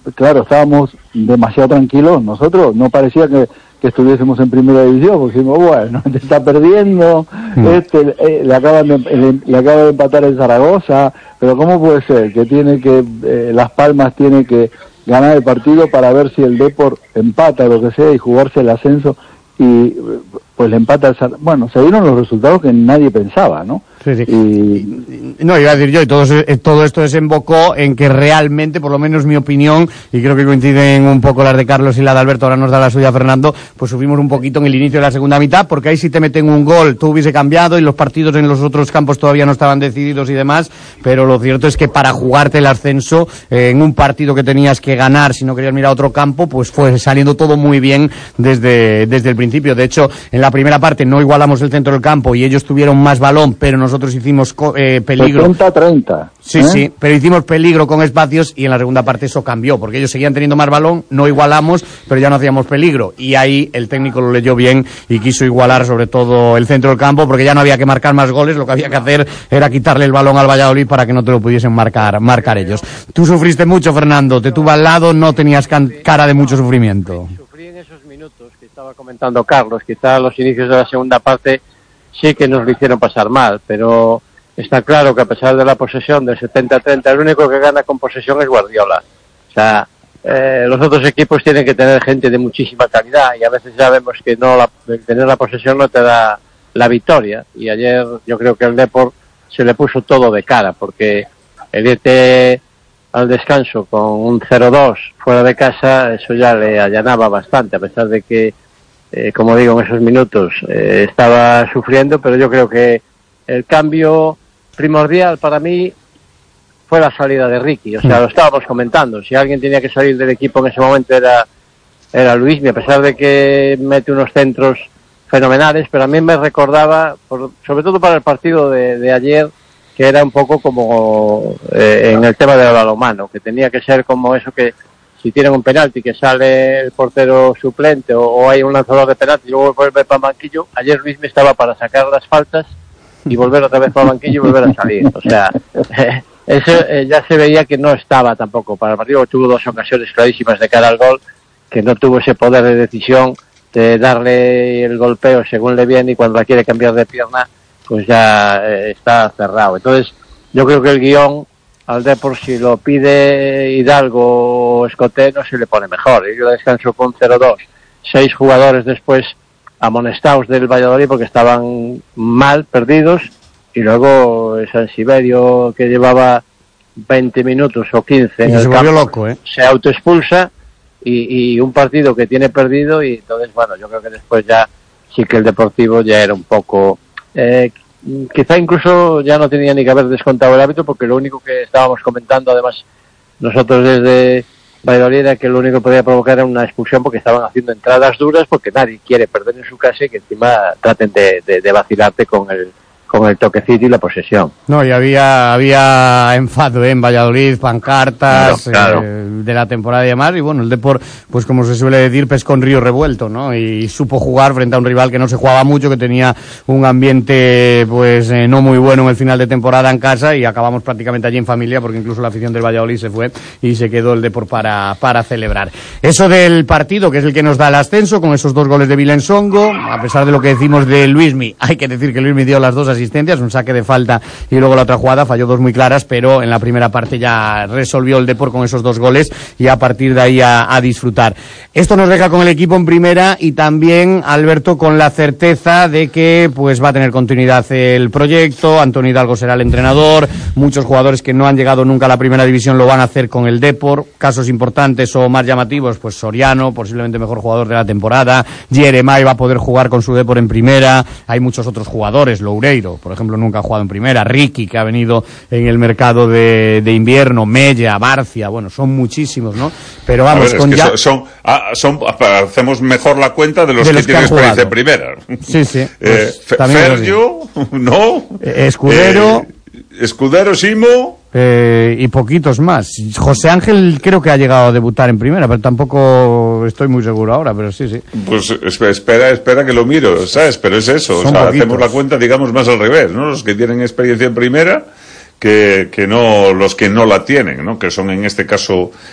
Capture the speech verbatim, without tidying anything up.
claro, estábamos demasiado tranquilos, nosotros no parecía que, que estuviésemos en primera división, porque dijimos, bueno, te está perdiendo, mm. este eh, le, acaban de, le, le acaba de empatar el Zaragoza, pero ¿cómo puede ser que tiene que, eh, Las Palmas tiene que ganar el partido para ver si el Depor empata o lo que sea y jugarse el ascenso? Y pues le empata el Zaragoza. Bueno, se dieron los resultados que nadie pensaba, ¿no? Sí, sí. Y... No, iba a decir yo, y todo, todo esto desembocó en que realmente, por lo menos mi opinión, y creo que coinciden un poco las de Carlos y la de Alberto, ahora nos da la suya Fernando, pues subimos un poquito en el inicio de la segunda mitad, porque ahí si te meten un gol, tú hubiese cambiado, y los partidos en los otros campos todavía no estaban decididos y demás, pero lo cierto es que para jugarte el ascenso, eh, en un partido que tenías que ganar, si no querías mirar a otro campo, pues fue saliendo todo muy bien desde, desde el principio. De hecho, en la primera parte no igualamos el centro del campo y ellos tuvieron más balón, pero nosotros Nosotros hicimos eh, peligro. setenta treinta. Sí, ¿eh? sí, pero hicimos peligro con espacios y en la segunda parte eso cambió, porque ellos seguían teniendo más balón, no igualamos, pero ya no hacíamos peligro. Y ahí el técnico lo leyó bien y quiso igualar sobre todo el centro del campo, porque ya no había que marcar más goles, lo que había que hacer era quitarle el balón al Valladolid para que no te lo pudiesen marcar, marcar ellos. Tú sufriste mucho, Fernando, te tuvo al lado, no tenías can- cara de mucho sufrimiento. Sufrí en esos minutos que estaba comentando Carlos, quizá a los inicios de la segunda parte sí que nos lo hicieron pasar mal, pero está claro que a pesar de la posesión del setenta treinta, el único que gana con posesión es Guardiola. O sea, eh, los otros equipos tienen que tener gente de muchísima calidad y a veces ya vemos que no la, tener la posesión no te da la victoria. Y ayer yo creo que el Depor se le puso todo de cara, porque el irte al descanso con un cero dos fuera de casa, eso ya le allanaba bastante, a pesar de que Eh, como digo, en esos minutos eh, estaba sufriendo, pero yo creo que el cambio primordial para mí fue la salida de Ricky. O sea, lo estábamos comentando, si alguien tenía que salir del equipo en ese momento era, era Luismi, a pesar de que mete unos centros fenomenales, pero a mí me recordaba, por, sobre todo para el partido de, de ayer, que era un poco como eh, en el tema del balonmano, que tenía que ser como eso que si tienen un penalti que sale el portero suplente o, o hay un lanzador de penalti y luego vuelve para el banquillo, ayer Luis me estaba para sacar las faltas y volver otra vez para el banquillo y volver a salir. O sea, eh, eso eh, ya se veía que no estaba tampoco para el partido, tuvo dos ocasiones clarísimas de cara al gol, que no tuvo ese poder de decisión de darle el golpeo según le viene y cuando la quiere cambiar de pierna, pues ya eh, está cerrado. Entonces, yo creo que el guión al Depor, si lo pide Hidalgo o Escoté, no se le pone mejor. Yo descanso con cero dos. Seis jugadores después amonestados del Valladolid porque estaban mal, perdidos, y luego San Siberio, que llevaba veinte minutos o quince en y el se campo, volvió loco, ¿eh? se autoexpulsa y, y un partido que tiene perdido, y entonces, bueno, yo creo que después ya sí que el Deportivo ya era un poco... Eh, quizá incluso ya no tenía ni que haber descontado el árbitro, porque lo único que estábamos comentando, además, nosotros desde Valladolid, era que lo único que podía provocar era una expulsión, porque estaban haciendo entradas duras, porque nadie quiere perder en su casa y que encima traten de, de, de vacilarte con el con el toquecito y la posesión. No, y había había enfado, ¿eh? En Valladolid, pancartas, claro, claro. Eh, de la temporada y demás, y bueno, el Depor, pues como se suele decir, pescó en río revuelto, ¿no? Y supo jugar frente a un rival que no se jugaba mucho, que tenía un ambiente, pues, eh, no muy bueno en el final de temporada en casa, y acabamos prácticamente allí en familia, porque incluso la afición del Valladolid se fue y se quedó el Depor para, para celebrar. Eso del partido, que es el que nos da el ascenso, con esos dos goles de Vilensongo, a pesar de lo que decimos de Luismi, hay que decir que Luismi dio las dos asistencias, un saque de falta y luego la otra jugada, falló dos muy claras, pero en la primera parte ya resolvió el Depor con esos dos goles y a partir de ahí a, a disfrutar. Esto nos deja con el equipo en primera y también, Alberto, con la certeza de que pues va a tener continuidad el proyecto. Antonio Hidalgo será el entrenador, muchos jugadores que no han llegado nunca a la primera división lo van a hacer con el Depor, casos importantes o más llamativos, pues Soriano, posiblemente mejor jugador de la temporada, Jeremai va a poder jugar con su Depor en primera, hay muchos otros jugadores, Loureiro, por ejemplo, nunca ha jugado en primera, Ricky, que ha venido en el mercado de, de invierno, Mella, Barcia, bueno, son muchísimos, ¿no? Pero vamos, ver, con es que ya... son, son, son, hacemos mejor la cuenta de los, de los que, que tienen experiencia en primera. Sí, sí. Eh, Pues, Fergio, ¿no? Eh, Escudero... Eh, Escudero, Simo... Eh, y poquitos más. José Ángel creo que ha llegado a debutar en primera, pero tampoco estoy muy seguro ahora, pero sí, sí. Pues espera, espera que lo miro, ¿sabes? Pero es eso, Son o sea, poquitos. hacemos la cuenta, digamos, más al revés, ¿no? Los que tienen experiencia en primera que, que no los que no la tienen, ¿no? Que son en este caso